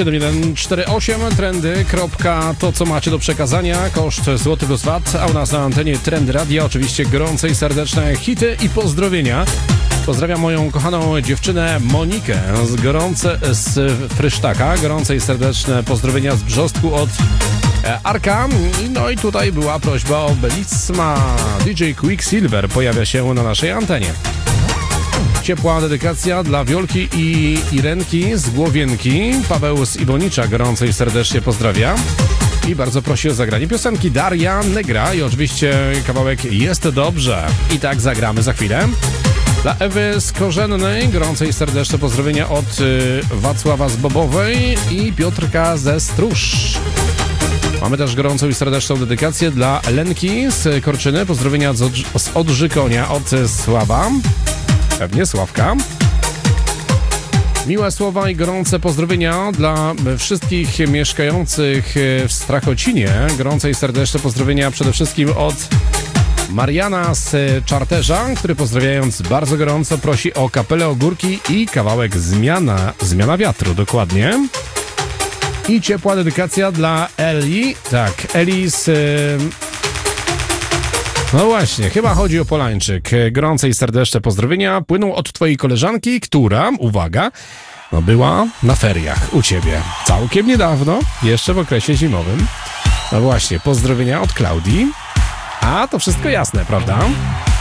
7148 trendy. To, co macie do przekazania. Koszt złoty plus VAT, a u nas na antenie Trendy Radia oczywiście gorące i serdeczne hity i pozdrowienia. Pozdrawiam moją kochaną dziewczynę Monikę z Frysztaka. Gorące i serdeczne pozdrowienia z Brzostku od Arka. No i tutaj była prośba o Belisma. DJ Quicksilver pojawia się na naszej antenie. Ciepła dedykacja dla Wiolki i Irenki z Głowienki. Paweł z Iwonicza gorąco i serdecznie pozdrawia. I bardzo prosi o zagranie piosenki Daria Negra i oczywiście kawałek Jest Dobrze. I tak zagramy za chwilę. Dla Ewy z Korzennej gorące i serdeczne pozdrowienia od Wacława z Bobowej i Piotrka ze Stróż. Mamy też gorącą i serdeczną dedykację dla Lenki z Korczyny. Pozdrowienia z Odrzykonia od Sława. Pewnie Sławka. Miłe słowa i gorące pozdrowienia dla wszystkich mieszkających w Strachocinie. Gorące i serdeczne pozdrowienia przede wszystkim od Mariana z Czarterza, który pozdrawiając bardzo gorąco prosi o kapelę Ogórki i kawałek Zmiana wiatru, dokładnie. I ciepła dedykacja dla Eli. Tak, Eli z... No właśnie, chyba chodzi o Polańczyk. Gorące i serdeczne pozdrowienia płyną od twojej koleżanki, która, uwaga, była na feriach u ciebie całkiem niedawno, jeszcze w okresie zimowym. No właśnie, pozdrowienia od Klaudii. A, to wszystko jasne, prawda?